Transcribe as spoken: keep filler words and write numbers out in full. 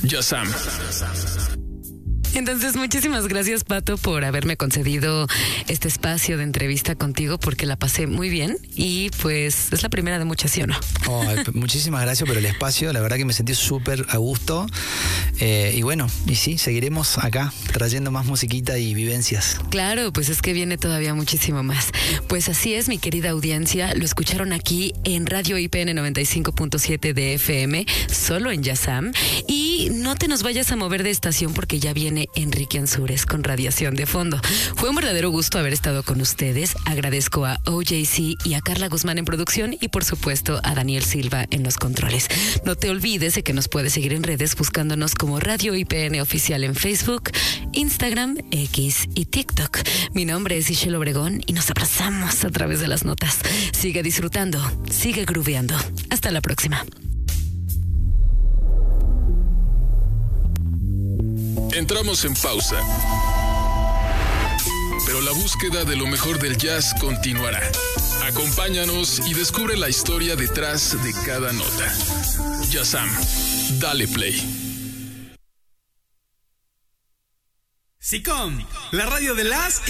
Yasam. Entonces, muchísimas gracias, Pato, por haberme concedido este espacio de entrevista contigo, porque la pasé muy bien y pues es la primera de muchas, ¿sí o no? Oh, muchísimas gracias por el espacio, la verdad que me sentí súper a gusto eh, y bueno, y sí, seguiremos acá trayendo más musiquita y vivencias. Claro, pues es que viene todavía muchísimo más. Pues así es, mi querida audiencia, lo escucharon aquí en Radio I P N noventa y cinco punto siete de F M, solo en Yasam, y no te nos vayas a mover de estación porque ya viene Enrique Ansúrez con Radiación de Fondo. Fue un verdadero gusto haber estado con ustedes. Agradezco a O J C y a Carla Guzmán en producción y por supuesto a Daniel Silva en los controles. No te olvides de que nos puedes seguir en redes buscándonos como Radio I P N Oficial en Facebook, Instagram, X y TikTok. Mi nombre es Ischel Obregón y nos abrazamos a través de las notas. Sigue disfrutando, sigue grooveando. Hasta la próxima. Entramos en pausa, pero la búsqueda de lo mejor del jazz continuará. Acompáñanos y descubre la historia detrás de cada nota. Yasam, dale play. SICOM, la radio de las